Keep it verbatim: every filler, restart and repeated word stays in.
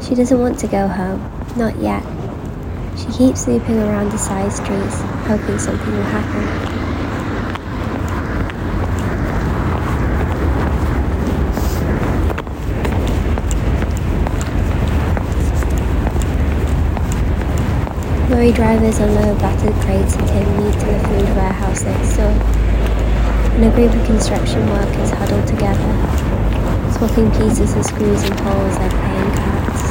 She doesn't want to go home, not yet. She keeps looping around the side streets, hoping something will happen. Lorry drivers unload battered crates and tin meat to the food warehouse next door, and a group of construction workers huddle together, swapping pieces of screws and poles like playing cards.